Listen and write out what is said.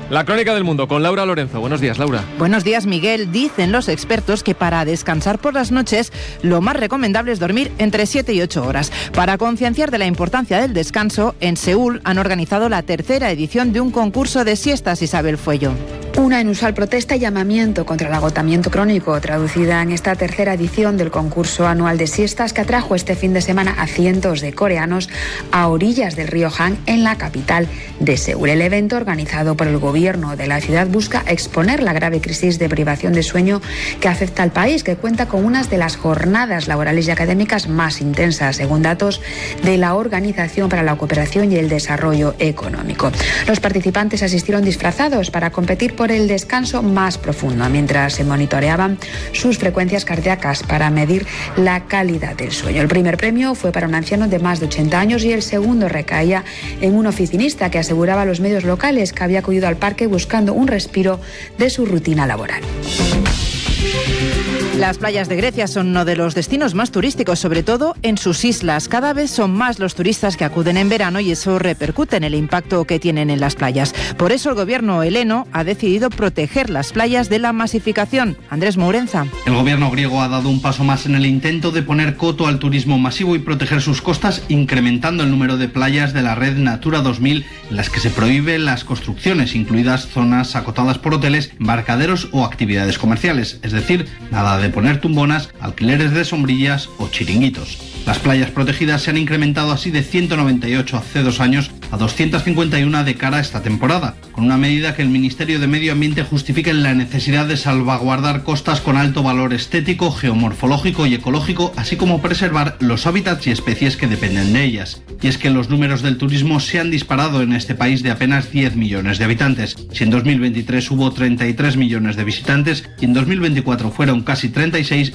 La crónica del mundo con Laura Lorenzo. Buenos días, Laura. Buenos días, Miguel. Dicen los expertos que para descansar por las noches lo más recomendable es dormir entre 7 y 8 horas. Para concienciar de la importancia del descanso, en Seúl han organizado la tercera edición de un concurso de siestas. Isabel Fuello. Una inusual protesta y llamamiento contra el agotamiento crónico, traducida en esta tercera edición del concurso anual de siestas que atrajo este fin de semana a cientos de coreanos a orillas del río Han en la capital de Seúl. El evento, organizado por el gobierno de la ciudad, busca exponer la grave crisis de privación de sueño que afecta al país, que cuenta con unas de las jornadas laborales y académicas más intensas, según datos de la Organización para la Cooperación y el Desarrollo Económico. Los participantes asistieron disfrazados para competir por el descanso más profundo, mientras se monitoreaban sus frecuencias cardíacas para medir la calidad del sueño. El primer premio fue para un anciano de más de 80 años y el segundo recaía en un oficinista que aseguraba a los medios locales que había acudido al parque buscando un respiro de su rutina laboral. Las playas de Grecia son uno de los destinos más turísticos, sobre todo en sus islas. Cada vez son más los turistas que acuden en verano y eso repercute en el impacto que tienen en las playas. Por eso el gobierno heleno ha decidido proteger las playas de la masificación. Andrés Mourenza. El gobierno griego ha dado un paso más en el intento de poner coto al turismo masivo y proteger sus costas, incrementando el número de playas de la red Natura 2000 en las que se prohíben las construcciones, incluidas zonas acotadas por hoteles, embarcaderos o actividades comerciales, es decir, nada de poner tumbonas, alquileres de sombrillas o chiringuitos. Las playas protegidas se han incrementado así de 198 hace 2 años a 251 de cara a esta temporada, con una medida que el Ministerio de Medio Ambiente justifica en la necesidad de salvaguardar costas con alto valor estético, geomorfológico y ecológico, así como preservar los hábitats y especies que dependen de ellas. Y es que los números del turismo se han disparado en este país de apenas 10 millones de habitantes. Si en 2023 hubo 33 millones de visitantes y en 2024 fueron casi 36,